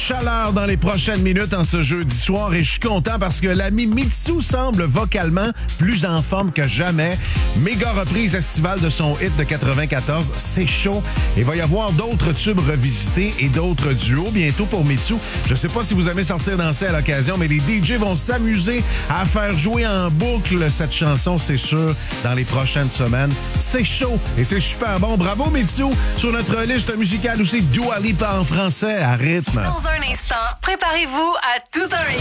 chaleur dans les prochaines minutes en ce jeudi soir et je suis content parce que l'ami Mitsou semble vocalement plus en forme que jamais. Méga reprise estivale de son hit de 94, C'est chaud. Il va y avoir d'autres tubes revisités et d'autres duos bientôt pour Mitsou. Je sais pas si vous aimez sortir danser à l'occasion, mais les DJ vont s'amuser à faire jouer en boucle cette chanson, c'est sûr, dans les prochaines semaines. C'est chaud et c'est super bon. Bravo Mitsou. Sur notre liste musicale aussi, Dua Lipa en français à rythme. Dans un instant, préparez-vous à tout un